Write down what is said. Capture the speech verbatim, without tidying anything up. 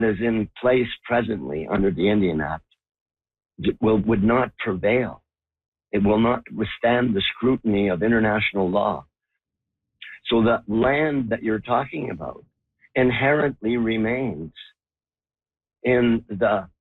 is in place presently under the Indian Act will, would not prevail. It will not withstand the scrutiny of international law. So the land that you're talking about inherently remains in the